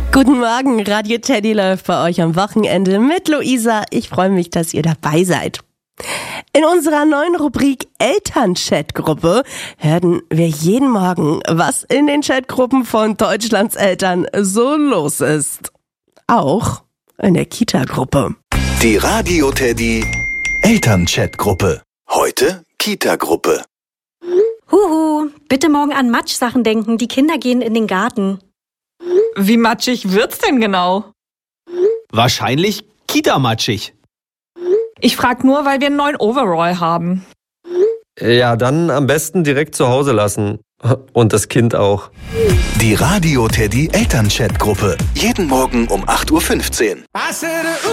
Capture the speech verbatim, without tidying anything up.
Guten Morgen, Radio Teddy läuft bei euch am Wochenende mit Luisa. Ich freue mich, dass ihr dabei seid. In unserer neuen Rubrik Elternchat-Gruppe hören wir jeden Morgen, was in den Chatgruppen von Deutschlands Eltern so los ist. Auch in der Kita-Gruppe. Die Radio Teddy Elternchat-Gruppe. Heute Kita-Gruppe. Huhu, bitte morgen an Matschsachen denken, die Kinder gehen in den Garten. Wie matschig wird's denn genau? Wahrscheinlich Kita-matschig. Ich frag nur, weil wir einen neuen Overall haben. Ja, dann am besten direkt zu Hause lassen. Und das Kind auch. Die Radio Teddy Elternchat-Gruppe. Jeden Morgen um acht Uhr fünfzehn.